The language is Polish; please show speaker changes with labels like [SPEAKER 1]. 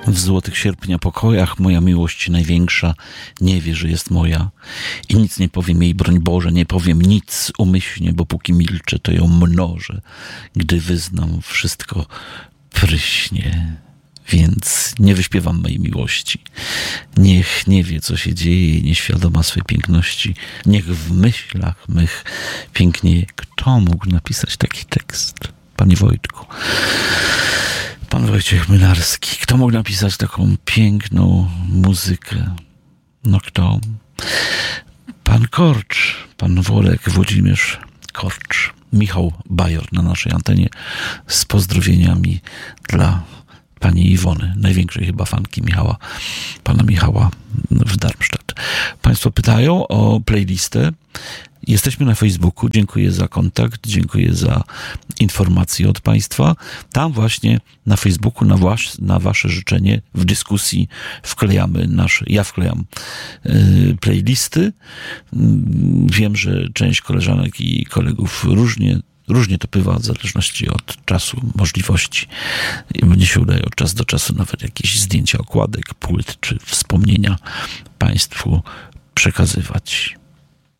[SPEAKER 1] W złotych sierpnia pokojach moja miłość największa nie wie, że jest moja i nic nie powiem jej, broń Boże, nie powiem nic umyślnie, bo póki milczę, to ją mnożę. Gdy wyznam, wszystko pryśnie, więc nie wyśpiewam mojej miłości. Niech nie wie, co się dzieje, nieświadoma swej piękności. Niech w myślach mych pięknieje. Kto mógł napisać taki tekst? Panie Wojtku. Pan Wojciech Młynarski. Kto mógł napisać taką piękną muzykę? No kto? Pan Korcz, pan Worek, Włodzimierz Korcz, Michał Bajor na naszej antenie z pozdrowieniami dla pani Iwony, największej chyba fanki pana Michała w Darmstadt. Państwo pytają o playlistę. Jesteśmy na Facebooku. Dziękuję za kontakt, dziękuję za informacje od Państwa. Tam właśnie na Facebooku na Wasze życzenie w dyskusji ja wklejam playlisty. Wiem, że część koleżanek i kolegów różnie to bywa w zależności od czasu, możliwości. Mnie się udaje od czasu do czasu nawet jakieś zdjęcia okładek, płyt czy wspomnienia Państwu przekazywać.